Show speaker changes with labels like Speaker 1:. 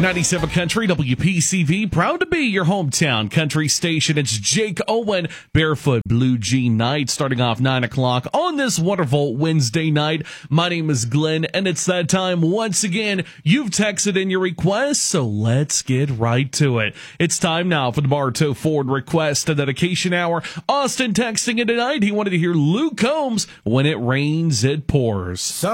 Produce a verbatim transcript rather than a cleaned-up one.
Speaker 1: ninety-seven Country, W P C V, proud to be your hometown country station. It's Jake Owen, Barefoot Blue Jean Night, starting off nine o'clock on this wonderful Wednesday night. My name is Glenn, and it's that time once again. You've texted in your request, so let's get right to it. It's time now for the Bartow Ford Request and Dedication Hour. Austin texting in tonight. He wanted to hear Luke Combs, When It Rains, It Pours.
Speaker 2: So